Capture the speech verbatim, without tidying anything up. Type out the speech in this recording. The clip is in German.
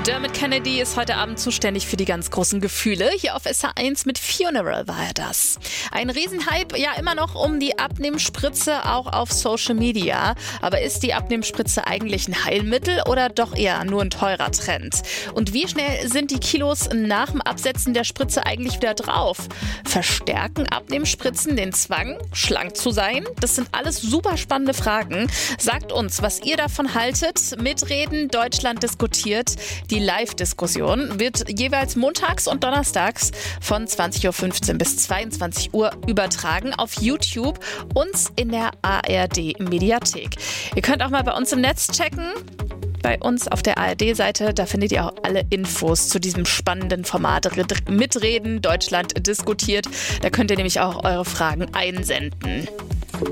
Dermot Kennedy ist heute Abend zuständig für die ganz großen Gefühle. Hier auf S H eins mit Funeral war er das. Ein Riesenhype, ja immer noch um die Abnehmspritze, auch auf Social Media. Aber ist die Abnehmspritze eigentlich ein Heilmittel oder doch eher nur ein teurer Trend? Und wie schnell sind die Kilos nach dem Absetzen der Spritze eigentlich wieder drauf? Verstärken Abnehmspritzen den Zwang, schlank zu sein? Das sind alles super spannende Fragen. Sagt uns, was ihr davon haltet. Mitreden, Deutschland diskutiert. Die Live-Diskussion wird jeweils montags und donnerstags von zwanzig Uhr fünfzehn bis zweiundzwanzig Uhr übertragen auf YouTube und in der A R D-Mediathek. Ihr könnt auch mal bei uns im Netz checken. Bei uns auf der A R D-Seite, da findet ihr auch alle Infos zu diesem spannenden Format Mitreden, Deutschland diskutiert. Da könnt ihr nämlich auch eure Fragen einsenden.